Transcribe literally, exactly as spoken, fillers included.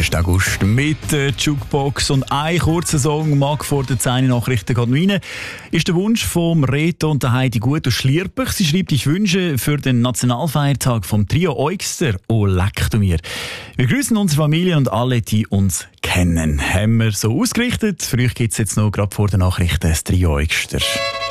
ersten August mit der Jukebox und ein kurzer Song mag vor den zehn Nachrichten gerade noch rein. Ist der Wunsch vom Reto und der Heidi Gut aus Schlierbach. Sie schreibt ich Wünsche für den Nationalfeiertag vom Trio Eugster. Oh, leck du mir. Wir grüßen unsere Familie und alle, die uns kennen. Haben wir so ausgerichtet. Für euch gibt es jetzt noch gerade vor den Nachrichten das Trio Eugster.